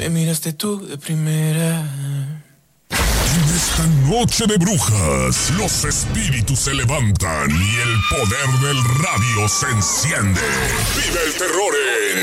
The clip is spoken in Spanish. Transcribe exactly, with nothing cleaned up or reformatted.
Me miraste tú de primera. En esta noche de brujas, los espíritus se levantan y el poder del radio se enciende. Vive el terror en